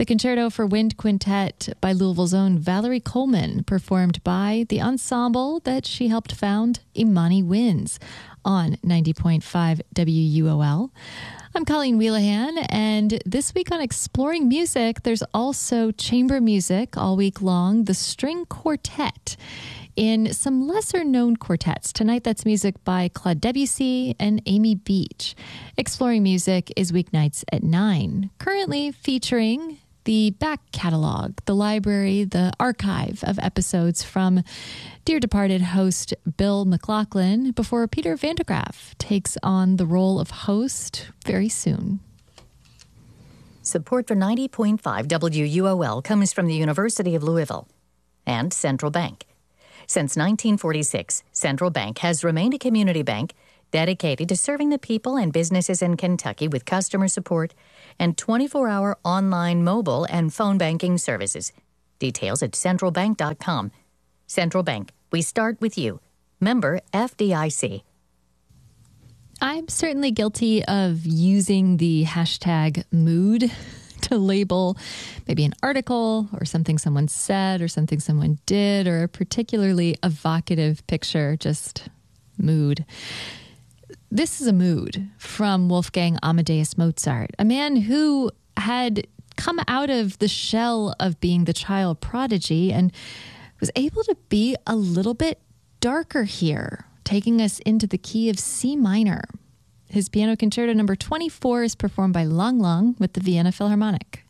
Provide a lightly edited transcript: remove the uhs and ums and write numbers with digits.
The Concerto for Wind Quintet by Louisville's own Valerie Coleman, performed by the ensemble that she helped found, Imani Winds, on 90.5 WUOL. I'm Colleen Wheelahan, and this week on Exploring Music, there's also chamber music all week long, the String Quartet, in some lesser-known quartets. Tonight, that's music by Claude Debussy and Amy Beach. Exploring Music is weeknights at 9, currently featuring the back catalog, the library, the archive of episodes from dear departed host Bill McLaughlin before Peter Vandegraff takes on the role of host very soon. Support for 90.5 WUOL comes from the University of Louisville and Central Bank. Since 1946, Central Bank has remained a community bank dedicated to serving the people and businesses in Kentucky with customer support and 24-hour online mobile and phone banking services. Details at centralbank.com. Central Bank, we start with you. Member FDIC. I'm certainly guilty of using the hashtag mood to label maybe an article or something someone said or something someone did or a particularly evocative picture, just mood. This is a mood from Wolfgang Amadeus Mozart, a man who had come out of the shell of being the child prodigy and was able to be a little bit darker here, taking us into the key of C minor. His Piano Concerto number 24 is performed by Lang Lang with the Vienna Philharmonic.